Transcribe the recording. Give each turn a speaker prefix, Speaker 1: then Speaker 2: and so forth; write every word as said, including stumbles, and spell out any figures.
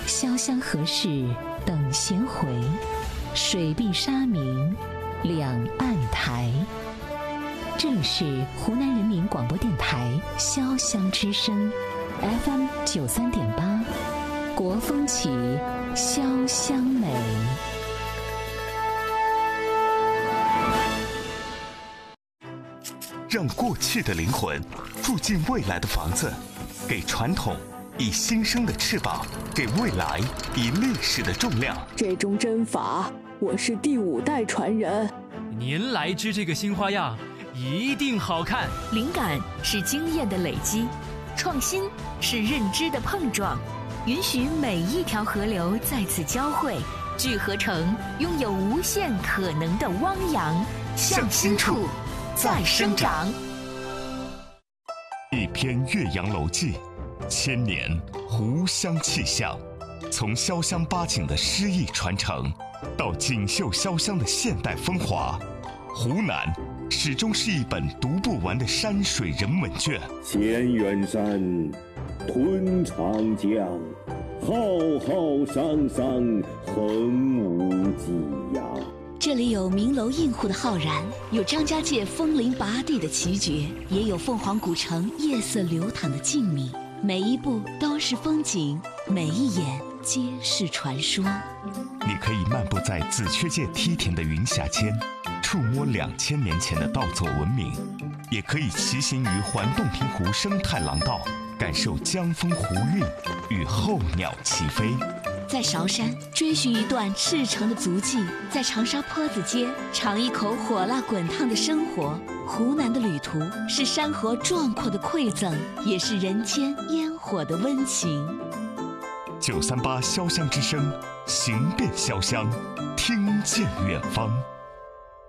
Speaker 1: 潇湘何事等闲回，水碧沙明两岸台。这里是湖南人民广播电台潇湘之声 F M 九三点八，国风起，潇湘美。
Speaker 2: 让过去的灵魂住进未来的房子，给传统以新生的翅膀，给未来以历史的重量。
Speaker 3: 这种针法，我是第五代传人。
Speaker 4: 您来支这个新花样，一定好看。
Speaker 5: 灵感是经验的累积，创新是认知的碰撞，允许每一条河流在此交汇，聚合成拥有无限可能的汪洋，向心处再生长。
Speaker 2: 一篇《岳阳楼记》，千年湖湘气象，从潇湘八景的诗意传承，到锦绣潇湘的现代风华，湖南始终是一本读不完的山水人文卷。
Speaker 6: 千远山，吞长江，浩浩汤汤，横无际呀。
Speaker 5: 这里有名楼映户的浩然，有张家界枫林拔地的奇绝，也有凤凰古城夜色流淌的静谧。每一步都是风景，每一眼皆是传说。
Speaker 2: 你可以漫步在紫雀界梯田的云霞间，触摸两千年前的稻作文明；也可以骑行于环洞庭湖生态廊道，感受江风湖韵与候鸟齐飞。
Speaker 5: 在韶山追寻一段赤诚的足迹，在长沙坡子街尝一口火辣滚烫的生活。湖南的旅途是山河壮阔的馈赠，也是人间烟火的温情。
Speaker 2: 九三八潇湘之声，行遍潇湘，听见远方。